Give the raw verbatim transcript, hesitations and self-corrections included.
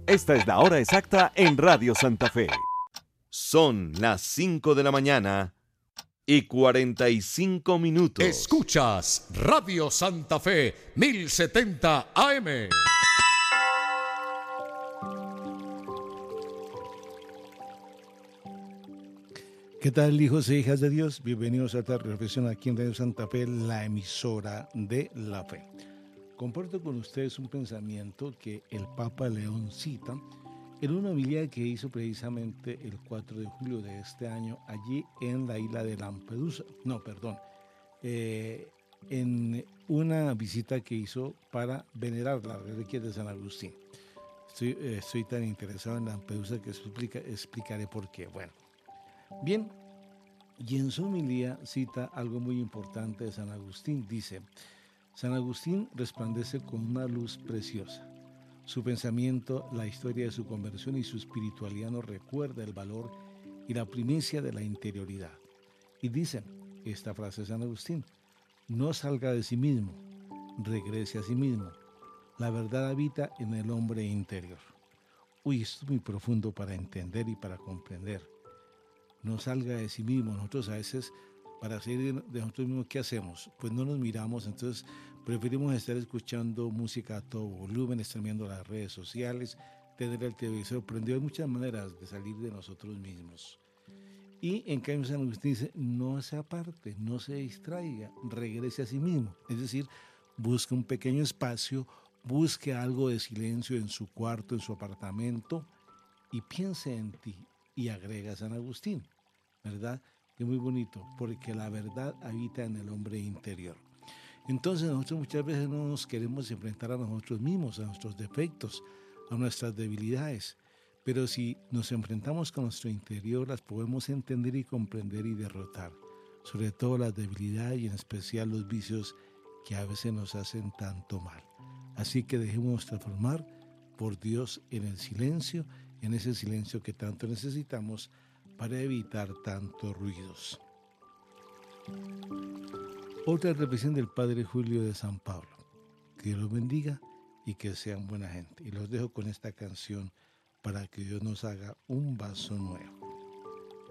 Esta es la hora exacta en Radio Santa Fe. Son las cinco de la mañana y cuarenta y cinco minutos. Escuchas Radio Santa Fe mil setenta A M. ¿Qué tal, hijos e hijas de Dios? Bienvenidos a esta reflexión aquí en Radio Santa Fe, la emisora de la fe. Comparto con ustedes un pensamiento que el Papa León cita en una homilía que hizo precisamente el cuatro de julio de este año allí en la isla de Lampedusa. No, perdón, eh, en una visita que hizo para venerar la reliquia de San Agustín. Estoy, eh, estoy tan interesado en Lampedusa que explica, explicaré por qué. Bueno, bien, y en su homilía cita algo muy importante de San Agustín. Dice: San Agustín resplandece con una luz preciosa. Su pensamiento, la historia de su conversión y su espiritualidad nos recuerda el valor y la primicia de la interioridad. Y dice esta frase de San Agustín: no salga de sí mismo, regrese a sí mismo. La verdad habita en el hombre interior. Uy, esto es muy profundo para entender y para comprender. No salga de sí mismo. Nosotros a veces, para salir de nosotros mismos, ¿qué hacemos? Pues no nos miramos, entonces preferimos estar escuchando música a todo volumen, estar viendo las redes sociales, tener el televisor prendido. Hay muchas maneras de salir de nosotros mismos. Y en cambio San Agustín dice: no se aparte, no se distraiga, regrese a sí mismo. Es decir, busque un pequeño espacio, busque algo de silencio en su cuarto, en su apartamento, y piense en ti. Y agrega San Agustín, ¿verdad? Que es muy bonito, porque la verdad habita en el hombre interior. Entonces nosotros muchas veces no nos queremos enfrentar a nosotros mismos, a nuestros defectos, a nuestras debilidades, pero si nos enfrentamos con nuestro interior, las podemos entender y comprender y derrotar, sobre todo las debilidades y en especial los vicios que a veces nos hacen tanto mal. Así que dejémonos transformar por Dios en el silencio, en ese silencio que tanto necesitamos para evitar tantos ruidos. Otra reflexión del Padre Julio de San Pablo. Que Dios los bendiga y que sean buena gente. Y los dejo con esta canción para que Dios nos haga un vaso nuevo.